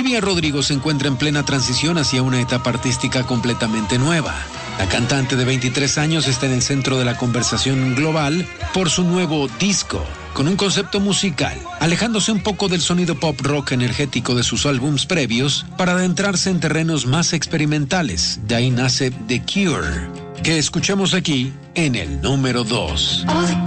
Olivia Rodrigo se encuentra en plena transición hacia una etapa artística completamente nueva. La cantante de 23 años está en el centro de la conversación global por su nuevo disco, con un concepto musical, alejándose un poco del sonido pop rock energético de sus álbumes previos para adentrarse en terrenos más experimentales. De ahí nace The Cure, que escuchamos aquí en el número 2. All the